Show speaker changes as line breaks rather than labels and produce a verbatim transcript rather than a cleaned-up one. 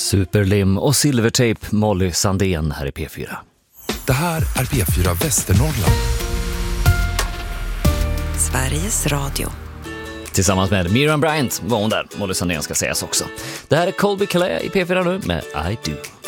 Superlim och Silvertape, Molly Sandén här i P fyra.
Det här är P fyra Västernorrland.
Sveriges Radio.
Tillsammans med Miriam Bryant var hon där. Molly Sandén ska sägas också. Det här är Colby Calais i P fyra nu med I Do.